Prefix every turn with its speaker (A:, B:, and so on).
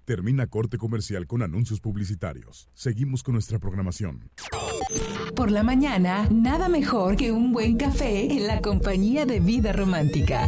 A: Termina corte comercial con anuncios publicitarios. Seguimos con nuestra programación.
B: Por la mañana, nada mejor que un buen café en la compañía de Vida Romántica.